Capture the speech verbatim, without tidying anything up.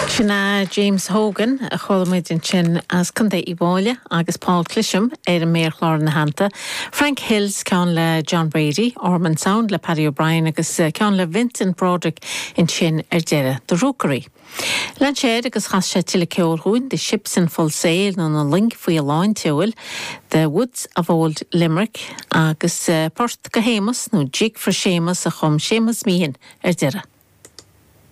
Sinna James Hogan a cholamid in sin as cunda I bháile agus Paul Clisham ar an méarchlár na hananta. Frank Hills ceann le John Brady, Ormond Sound le Paddy O'Brien agus uh, ceann le Vincent Broderick in sin ar deire the Rookery. Lan séad agus chas sé til ceol húin the ships in full sail nó na link faoi a láin teúil the Woods of Old Limerick agus uh, Port go Hémas nó Jig for Sémas a chum Sémas míhin ar deire.